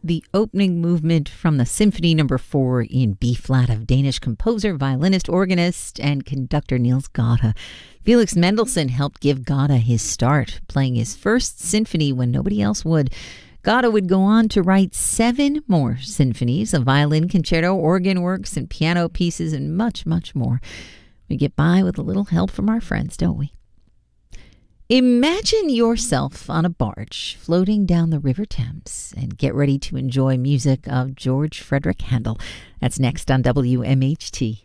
the opening movement from the Symphony No. 4 in B-flat of Danish composer, violinist, organist, and conductor Niels Gade. Felix Mendelssohn helped give Gade his start, playing his first symphony when nobody else would. Gade would go on to write 7 more symphonies, a violin concerto, organ works, and piano pieces, and much, much more. We get by with a little help from our friends, don't we? Imagine yourself on a barge floating down the River Thames and get ready to enjoy music of George Frederick Handel. That's next on WMHT.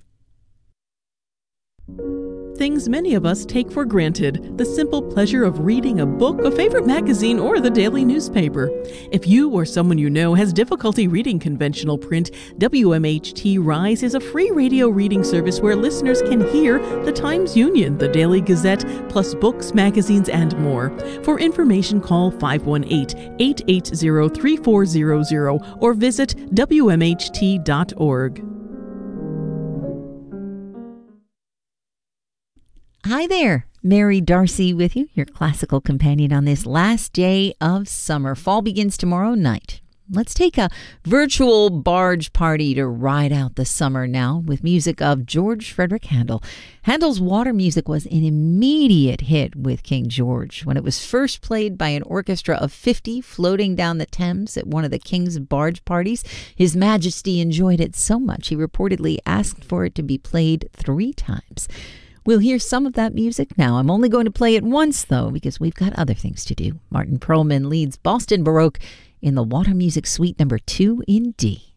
Things many of us take for granted. The simple pleasure of reading a book, a favorite magazine, or the daily newspaper. If you or someone you know has difficulty reading conventional print, WMHT Rise is a free radio reading service where listeners can hear the Times-Union, the Daily Gazette, plus books, magazines, and more. For information, call 518-880-3400 or visit WMHT.org. Hi there, Mary Darcy with you, your classical companion on this last day of summer. Fall begins tomorrow night. Let's take a virtual barge party to ride out the summer now with music of George Frederick Handel. Handel's water music was an immediate hit with King George. When it was first played by an orchestra of 50 floating down the Thames at one of the King's barge parties, His Majesty enjoyed it so much he reportedly asked for it to be played 3 times. We'll hear some of that music now. I'm only going to play it once, though, because we've got other things to do. Martin Perlman leads Boston Baroque in the Water Music Suite No. 2 in D.